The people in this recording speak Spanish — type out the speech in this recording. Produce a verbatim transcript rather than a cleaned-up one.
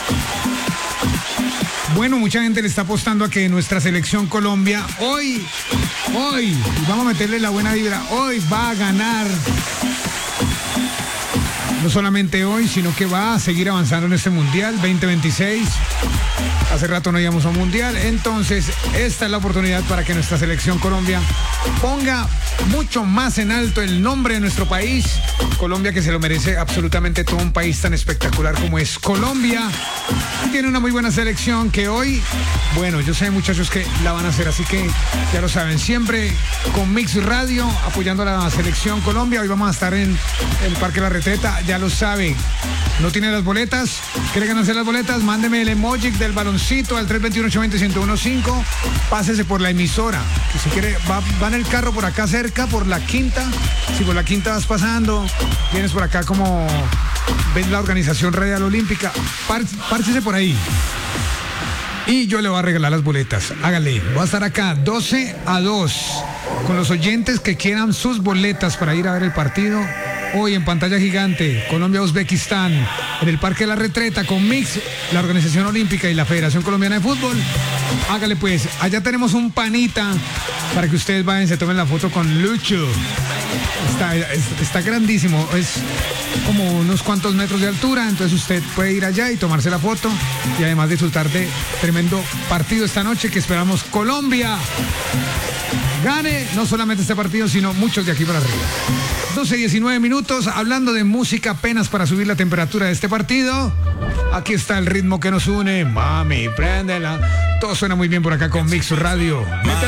Bueno, mucha gente le está apostando a que nuestra selección Colombia hoy, hoy, y vamos a meterle la buena vibra, hoy va a ganar. No solamente hoy, sino que va a seguir avanzando en este Mundial veinte veintiséis. Hace rato no íbamos a un Mundial, entonces esta es la oportunidad para que nuestra selección Colombia ponga mucho más en alto el nombre de nuestro país. Colombia, que se lo merece absolutamente todo, un país tan espectacular como es Colombia. Y tiene una muy buena selección que hoy, bueno, yo sé, muchachos, que la van a hacer, así que ya lo saben, siempre con Mix Radio apoyando a la selección Colombia. Hoy vamos a estar en el Parque La Retreta, ya lo sabe. ¿No tiene las boletas? ¿Quiere ganarse las boletas? Mándeme el emoji del baloncito al tres dos uno, ocho cero cero, uno uno cinco. Pásese por la emisora. Que si quiere, va, va en el carro por acá cerca, por la Quinta. Si por la Quinta vas pasando, vienes por acá como ves la organización Radial Olímpica, Par, párchese por ahí. Y yo le voy a regalar las boletas. Hágale. Voy a estar acá doce a dos con los oyentes que quieran sus boletas para ir a ver el partido. Hoy en pantalla gigante, Colombia-Uzbekistán, en el Parque de la Retreta, con Mix, la Organización Olímpica y la Federación Colombiana de Fútbol. Hágale pues, allá tenemos un panita para que ustedes vayan, se tomen la foto con Lucho. Está, está grandísimo, es como unos cuantos metros de altura, entonces usted puede ir allá y tomarse la foto y además disfrutar de tremendo partido esta noche que esperamos Colombia gane, no solamente este partido, sino muchos de aquí para arriba. doce diecinueve minutos, hablando de música apenas para subir la temperatura de este partido. Aquí está el ritmo que nos une, mami, préndela. Todo suena muy bien por acá con Mix Radio. Métele.